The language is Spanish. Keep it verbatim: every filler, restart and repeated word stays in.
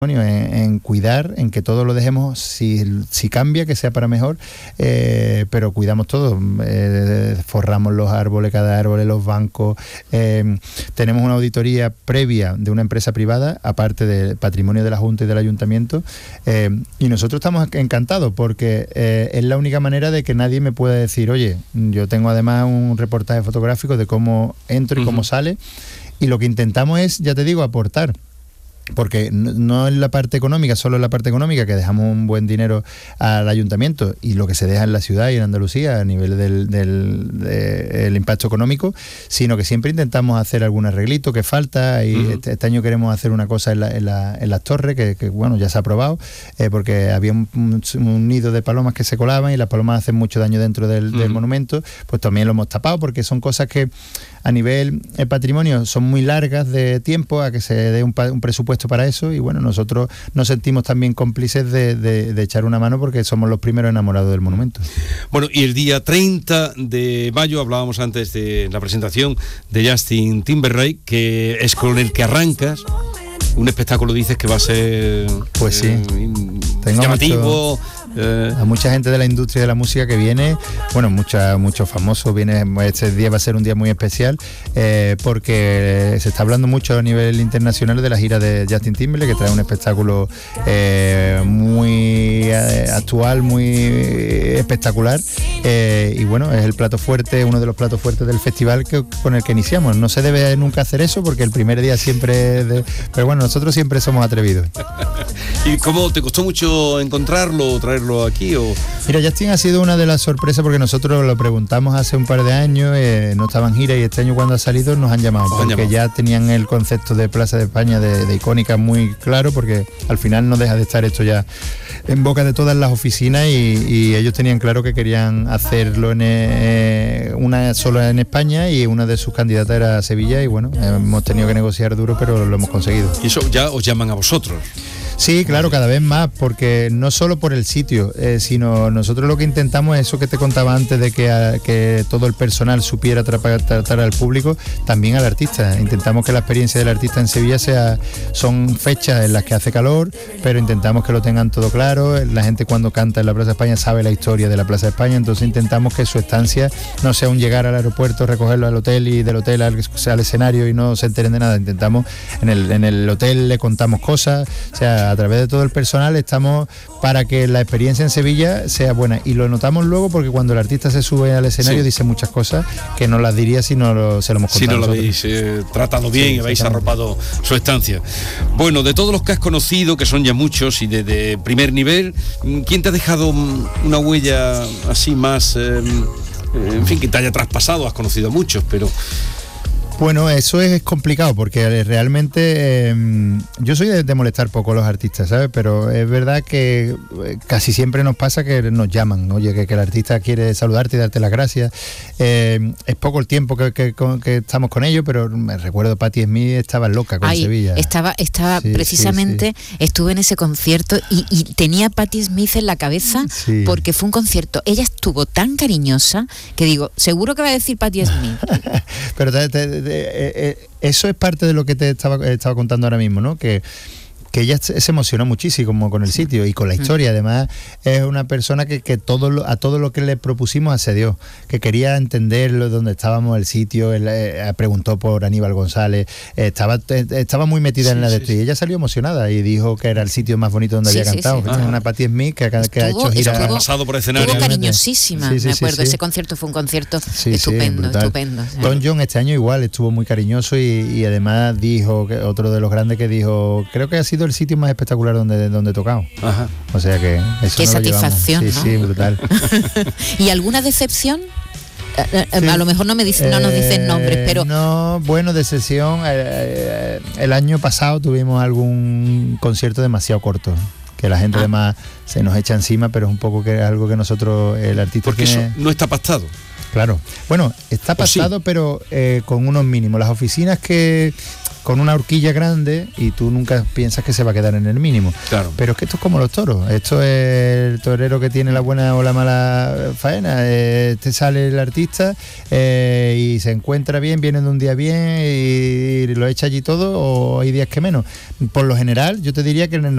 En, en cuidar, en que todo lo dejemos, si, si cambia, que sea para mejor, eh, pero cuidamos todo, eh, forramos los árboles, cada árbol, los bancos, eh, tenemos una auditoría previa de una empresa privada, aparte del patrimonio de la Junta y del Ayuntamiento, eh, y nosotros estamos encantados porque eh, es la única manera de que nadie me pueda decir, oye, yo tengo además un reportaje fotográfico de cómo entro y uh-huh. cómo sale, y lo que intentamos es, ya te digo, aportar. Porque no es la parte económica, solo es la parte económica, que dejamos un buen dinero al ayuntamiento y lo que se deja en la ciudad y en Andalucía a nivel del, del de, el impacto económico, sino que siempre intentamos hacer algún arreglito que falta y uh-huh. este, este año queremos hacer una cosa en, la, en, la, en las torres que, que bueno, ya se ha aprobado, eh, porque había un, un, un nido de palomas que se colaban y las palomas hacen mucho daño dentro del, uh-huh. del monumento, pues también lo hemos tapado porque son cosas que a nivel el patrimonio son muy largas de tiempo a que se dé un, un presupuesto para eso, y bueno, nosotros nos sentimos también cómplices de, de, de echar una mano porque somos los primeros enamorados del monumento. Bueno, y el día treinta de mayo, hablábamos antes de la presentación de Justin Timberlake, que es con el que arrancas un espectáculo, dices que va a ser pues sí, eh, tengo llamativo. Mucho... Eh. A mucha gente de la industria de la música que viene, bueno, mucha, muchos famosos vienen. Este día va a ser un día muy especial eh, porque se está hablando mucho a nivel internacional de la gira de Justin Timberlake, que trae un espectáculo eh, muy eh, actual, muy espectacular, eh, y bueno, es el plato fuerte, uno de los platos fuertes del festival que, con el que iniciamos. No se debe nunca hacer eso porque el primer día siempre es de, pero bueno, nosotros siempre somos atrevidos. ¿Y cómo te costó mucho encontrarlo, traerlo aquí? O... Mira, Justin ha sido una de las sorpresas porque nosotros lo preguntamos hace un par de años, eh, no estaba en gira, y este año cuando ha salido nos han llamado, porque han llamado. Ya tenían el concepto de Plaza de España de, de icónica muy claro, porque al final no deja de estar esto ya en boca de todas las oficinas, y, y ellos tenían claro que querían hacerlo en eh, una sola en España, y una de sus candidatas era Sevilla, y bueno, hemos tenido que negociar duro, pero lo hemos conseguido. ¿Y eso ya os llaman a vosotros? Sí, claro, cada vez más, porque no solo por el sitio, eh, sino nosotros lo que intentamos es eso que te contaba antes, de que, a, que todo el personal supiera tratar, tratar al público, también al artista. Intentamos que la experiencia del artista en Sevilla sea, son fechas en las que hace calor, pero intentamos que lo tengan todo claro. La gente cuando canta en la Plaza de España sabe la historia de la Plaza de España, entonces intentamos que su estancia no sea un llegar al aeropuerto, recogerlo al hotel y del hotel al, al escenario y no se enteren de nada. Intentamos, en el, en el hotel le contamos cosas, o sea, a través de todo el personal estamos para que la experiencia en Sevilla sea buena, y lo notamos luego porque cuando el artista se sube al escenario sí. dice muchas cosas que no las diría si no lo, se lo hemos contado. Si no lo habéis eh, tratado bien sí, y habéis arropado su estancia. Bueno, de todos los que has conocido, que son ya muchos y de, de primer nivel, ¿quién te ha dejado una huella así más, eh, en fin, que te haya traspasado? Has conocido a muchos, pero... Bueno, eso es complicado porque realmente eh, yo soy de, de molestar poco a los artistas, ¿sabes? Pero es verdad que casi siempre nos pasa que nos llaman, oye, que, que el artista quiere saludarte y darte las gracias. Eh, es poco el tiempo que, que, que estamos con ellos, pero me recuerdo Patti Smith estaba loca con Ay, Sevilla. Estaba, estaba sí, precisamente, sí, sí. estuve en ese concierto y, y tenía a Patti Smith en la cabeza sí. porque fue un concierto. Ella estuvo tan cariñosa que digo, seguro que va a decir Patti Smith. Pero te, te, te, Eh, eh, eso es parte de lo que te estaba, estaba contando ahora mismo, ¿no? Que que ella se emocionó muchísimo con el sitio y con la historia. Además es una persona que, que todo lo, a todo lo que le propusimos accedió, que quería entender dónde estábamos, el sitio. Él, eh, preguntó por Aníbal González, eh, estaba, eh, estaba muy metida sí, en la de esto sí, y ella salió emocionada y dijo que era el sitio más bonito donde sí, había cantado. Sí, sí. Ah. Una Patti Smith que, que, que ha hecho gira. Ha pasado por escenario. Estuvo cariñosísima, sí, sí, me acuerdo. Sí, sí. Ese concierto fue un concierto sí, estupendo, sí, estupendo. Sí. Don John este año igual estuvo muy cariñoso y, y además dijo, que otro de los grandes que dijo, creo que ha sido el sitio más espectacular donde donde he tocado. Ajá. O sea que eso qué satisfacción, sí, ¿no? sí, brutal. ¿Y alguna decepción? Sí. A lo mejor no me dicen, no nos dicen nombres, pero no, bueno, decepción. Eh, el año pasado tuvimos algún concierto demasiado corto, que la gente ah. además se nos echa encima, pero es un poco que algo que nosotros, el artista porque tiene... eso no está pactado. Claro. Bueno, está pasado, sí. pero eh, con unos mínimos. Las oficinas que con una horquilla grande y tú nunca piensas que se va a quedar en el mínimo. Claro. Pero es que esto es como los toros. Esto es el torero que tiene la buena o la mala faena. Este sale el artista eh, y se encuentra bien, viene de un día bien y, y lo echa allí todo, o hay días que menos. Por lo general, yo te diría que en el